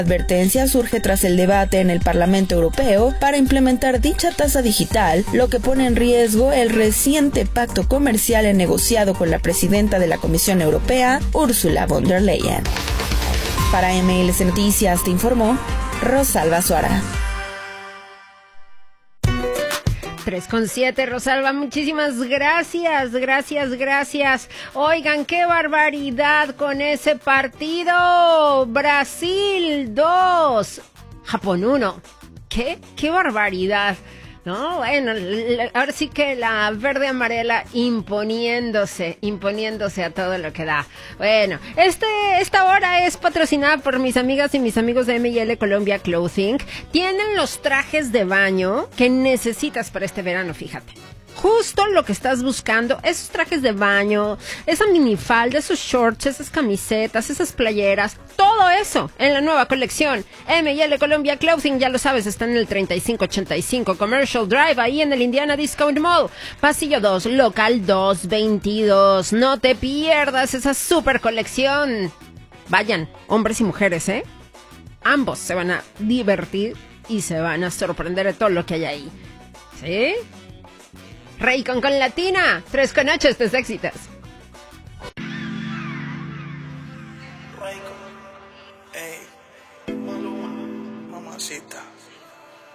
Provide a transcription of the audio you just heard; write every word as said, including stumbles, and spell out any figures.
La advertencia surge tras el debate en el Parlamento Europeo para implementar dicha tasa digital, lo que pone en riesgo el reciente pacto comercial negociado con la presidenta de la Comisión Europea, Ursula von der Leyen. Para M L C Noticias te informó Rosalba Suara. tres con siete, Rosalba, muchísimas gracias, gracias, gracias. Oigan, qué barbaridad con ese partido. Brasil dos, Japón uno. ¿Qué? ¡Qué barbaridad! No, bueno, ahora sí que la verde amarela imponiéndose, imponiéndose a todo lo que da. Bueno, este, esta hora es patrocinada por mis amigas y mis amigos de M y L Colombia Clothing. Tienen los trajes de baño que necesitas para este verano, fíjate. Justo lo que estás buscando, esos trajes de baño, esa minifalda, esos shorts, esas camisetas, esas playeras, todo eso en la nueva colección M y L Colombia Clothing, ya lo sabes, está en el treinta y cinco ochenta y cinco Commercial Drive, ahí en el Indiana Discount Mall, pasillo dos, local doscientos veintidós. No te pierdas esa super colección. Vayan, hombres y mujeres, ¿eh? Ambos se van a divertir y se van a sorprender de todo lo que hay ahí. ¿Sí? Rey con con Latina, tres con ocho, estos éxitos. Rey con, ey, Maluma, mamacita.